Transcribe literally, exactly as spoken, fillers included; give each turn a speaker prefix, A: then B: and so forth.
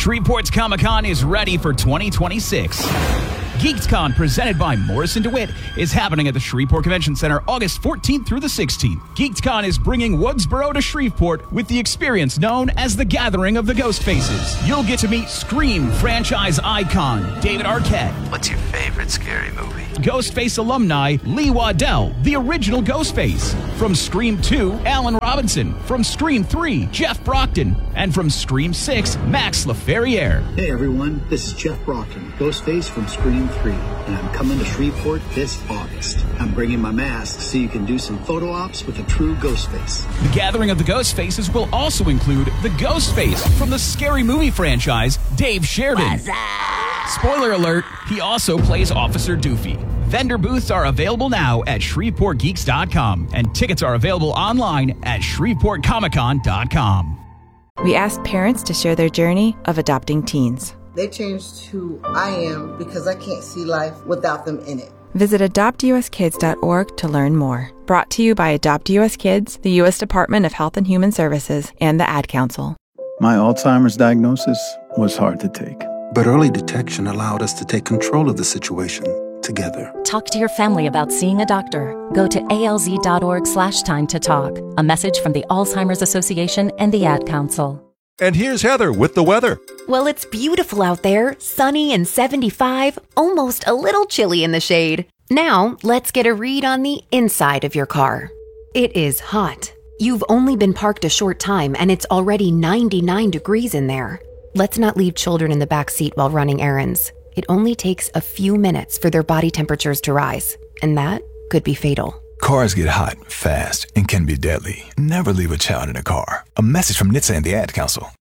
A: Shreveport's Comic-Con is ready for twenty twenty-six. GeeksCon, presented by Morrison DeWitt, is happening at the Shreveport Convention Center August fourteenth through the sixteenth. GeeksCon is bringing Woodsboro to Shreveport with the experience known as the Gathering of the Ghost Faces. You'll get to meet Scream franchise icon David Arquette.
B: What's your favorite scary movie?
A: Ghostface alumni Lee Waddell, the original Ghostface. From Scream two, Alan Robinson. From Scream three, Jeff Brockton. And from Scream six, Max LaFerriere.
C: Hey everyone, this is Jeff Brockton, Ghostface from Scream three, and I'm coming to Shreveport this August. I'm bringing my mask so you can do some photo ops with a true Ghostface.
A: The Gathering of the Ghost Faces will also include the Ghostface from the Scary Movie franchise, Dave Sheridan. Spoiler alert, he also plays Officer Doofy. Vendor booths are available now at Shreveport Geeks dot com, and tickets are available online at Shreveport Comic Con dot com.
D: We asked parents to share their journey of adopting teens.
E: They changed who I am because I can't see life without them in it.
D: Visit adopt u s kids dot org to learn more. Brought to you by Adopt U S Kids, the U S Department of Health and Human Services, and the Ad Council.
F: My Alzheimer's diagnosis was hard to take.
G: But early detection allowed us to take control of the situation together.
H: Talk to your family about seeing a doctor. Go to A L Z dot org slash time to talk. A message from the Alzheimer's Association and the Ad Council.
I: And here's Heather with the weather.
J: Well, it's beautiful out there, sunny and seventy-five, almost a little chilly in the shade. Now, let's get a read on the inside of your car. It is hot. You've only been parked a short time and it's already ninety-nine degrees in there. Let's not leave children in the back seat while running errands. It only takes a few minutes for their body temperatures to rise, and that could be fatal.
K: Cars get hot, fast, and can be deadly. Never leave a child in a car. A message from N H T S A and the Ad Council.